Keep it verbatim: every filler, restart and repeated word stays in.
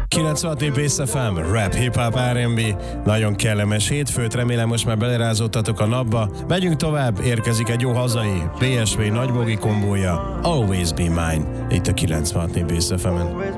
kilencvenhat Bass ef em, rap, hip-hop, er end bé. Nagyon kellemes hétfőt, remélem most már belerázódtatok a napba. Megyünk tovább, érkezik egy jó hazai bé es vé nagybogi kombója, Always Be Mine, itt a kilencvenhat Bass ef emen.